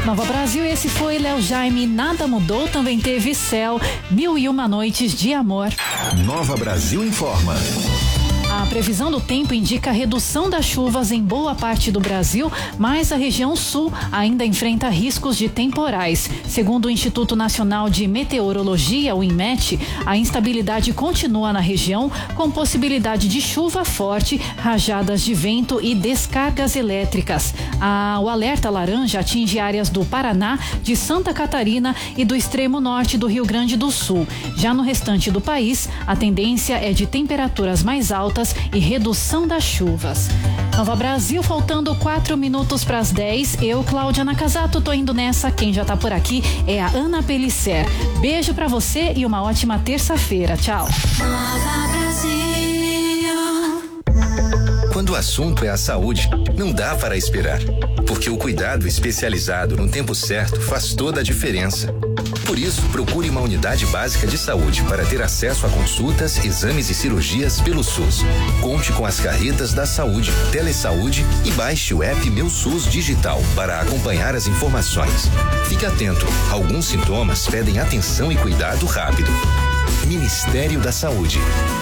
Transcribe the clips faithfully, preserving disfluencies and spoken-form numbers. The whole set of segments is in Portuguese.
Nova Brasil, esse foi Léo Jaime, Nada Mudou, também teve Céu, Mil e Uma Noites de Amor. Nova Brasil informa. A previsão do tempo indica redução das chuvas em boa parte do Brasil, mas a região sul ainda enfrenta riscos de temporais. Segundo o Instituto Nacional de Meteorologia, o INMET, a instabilidade continua na região, com possibilidade de chuva forte, rajadas de vento e descargas elétricas. A, o alerta laranja atinge áreas do Paraná, de Santa Catarina e do extremo norte do Rio Grande do Sul. Já no restante do país, a tendência é de temperaturas mais altas e redução das chuvas. Nova Brasil, faltando quatro minutos para as dez. Eu, Cláudia Nakazato, tô indo nessa. Quem já tá por aqui é a Ana Pellicer. Beijo para você e uma ótima terça-feira. Tchau. Nova Brasil. Quando o assunto é a saúde, não dá para esperar, porque o cuidado especializado no tempo certo faz toda a diferença. Por isso, procure uma unidade básica de saúde para ter acesso a consultas, exames e cirurgias pelo SUS. Conte com as carretas da saúde, Telesaúde e baixe o app Meu SUS Digital para acompanhar as informações. Fique atento, alguns sintomas pedem atenção e cuidado rápido. Ministério da Saúde.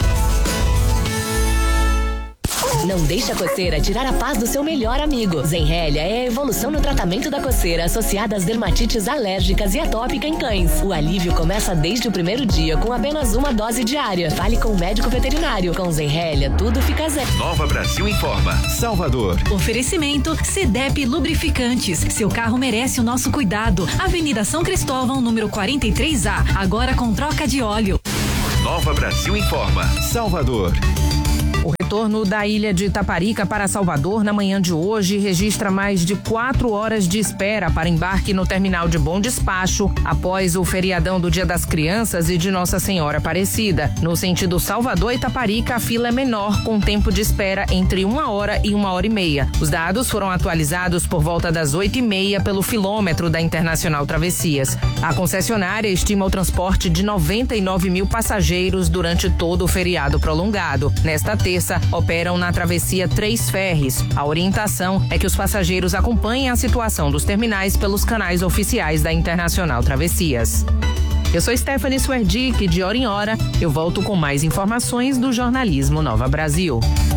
Não deixe a coceira tirar a paz do seu melhor amigo. Zenrelia é a evolução no tratamento da coceira associada às dermatites alérgicas e atópica em cães. O alívio começa desde o primeiro dia com apenas uma dose diária. Fale com o médico veterinário. Com Zenrelia, tudo fica zero. Nova Brasil informa. Salvador. Oferecimento Cedep Lubrificantes. Seu carro merece o nosso cuidado. Avenida São Cristóvão, número quarenta e três A. Agora com troca de óleo. Nova Brasil informa. Salvador. O retorno da ilha de Itaparica para Salvador na manhã de hoje registra mais de quatro horas de espera para embarque no terminal de Bom Despacho após o feriadão do Dia das Crianças e de Nossa Senhora Aparecida. No sentido Salvador-Itaparica, a fila é menor, com tempo de espera entre uma hora e uma hora e meia. Os dados foram atualizados por volta das oito e meia pelo filômetro da Internacional Travessias. A concessionária estima o transporte de noventa e nove mil passageiros durante todo o feriado prolongado. Nesta terça, operam na travessia três ferries. A orientação é que os passageiros acompanhem a situação dos terminais pelos canais oficiais da Internacional Travessias. Eu sou Stephanie Swerdick, de hora em hora eu volto com mais informações do jornalismo Nova Brasil.